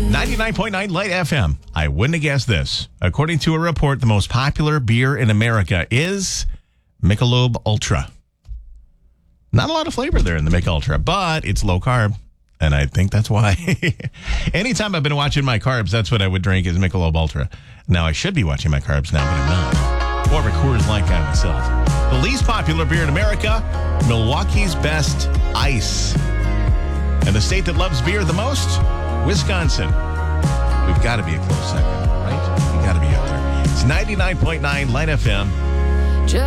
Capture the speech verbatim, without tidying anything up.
ninety-nine point nine Light F M. I wouldn't have guessed this. According to a report, the most popular beer in America is Michelob Ultra. Not a lot of flavor there in the Michelob Ultra, but it's low carb. And I think that's why. Anytime I've been watching my carbs, that's what I would drink is Michelob Ultra. Now, I should be watching my carbs now, but I'm not. More of a Coors Light guy myself. The least popular beer in America, Milwaukee's Best Ice. And the state that loves beer the most, Wisconsin. We've got to be a close second, right? We've got to be up there. It's ninety-nine point nine Light F M.